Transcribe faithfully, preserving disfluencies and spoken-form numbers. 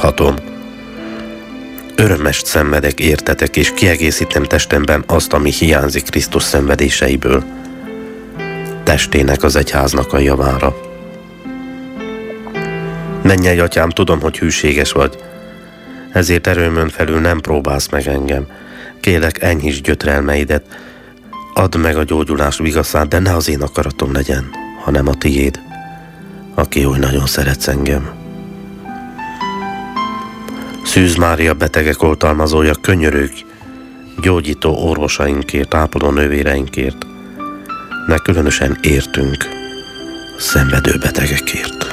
Tudhatom. Örömest szenvedek értetek, és kiegészítem testemben azt, ami hiányzik Krisztus szenvedéseiből. Testének, az egyháznak a javára. Mennyei atyám, tudom, hogy hűséges vagy. Ezért erőmön felül nem próbálsz meg engem. Kélek, enyhíts gyötrelmeidet, add meg a gyógyulás vigaszát, de ne az én akaratom legyen, hanem a tiéd, aki oly nagyon szeretsz engem. Szűz Mária, betegek oltalmazója, könyörögj, gyógyító orvosainkért, ápoló nővéreinkért, ne különösen értünk, szenvedő betegekért.